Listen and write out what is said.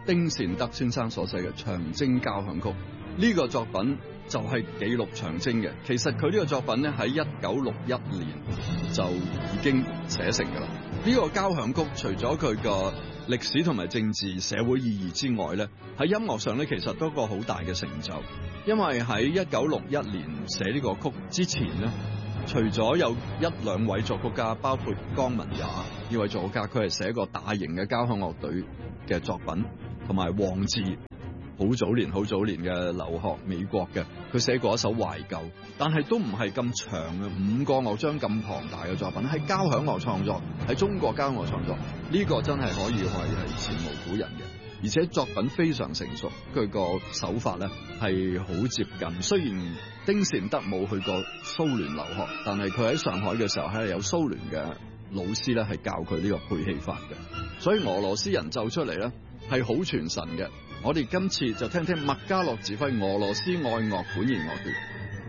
丁善德先生所寫嘅《長征交響曲》。呢個作品就係記錄長征嘅。其實佢呢個作品咧喺1961年就已經寫成噶啦。呢個交響曲除咗佢個歷史同埋政治社會意義之外咧，喺音樂上咧其實都有個好大嘅成就。因為喺1961年寫呢個曲之前咧，除咗有一兩位作曲家，包括江文也呢位作曲家，佢係寫過大型嘅交響樂隊嘅作品，同埋黃自好早年嘅留學美國嘅，佢寫過一首懷舊，但係都唔係咁長嘅，5個樂章咁龐大嘅作品，喺交響樂創作，喺中國交響樂創作，呢個真係可以話係前無古人嘅，而且作品非常成熟，佢個手法咧係好接近。雖然丁善德冇去過蘇聯留學，但係佢喺上海嘅時候係有蘇聯嘅老師咧係教佢呢個配器法嘅，所以俄羅斯人奏出嚟咧係好傳神嘅。我哋今次就聽聽麥嘉洛指揮俄羅斯愛樂管弦樂團